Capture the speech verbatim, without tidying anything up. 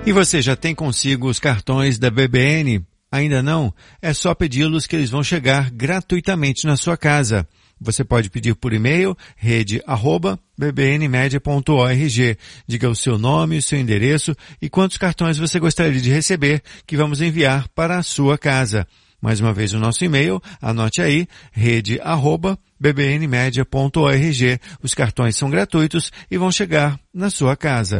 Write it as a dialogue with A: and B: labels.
A: E você já tem consigo os cartões da B B N? Ainda não? É só pedi-los que eles vão chegar gratuitamente na sua casa. Você pode pedir por e-mail, rede arroba b b n media ponto org. Diga o seu nome, o seu endereço e quantos cartões você gostaria de receber que vamos enviar para a sua casa. Mais uma vez o nosso e-mail, anote aí, rede arroba b b n media ponto org. Os cartões são gratuitos e vão chegar na sua casa.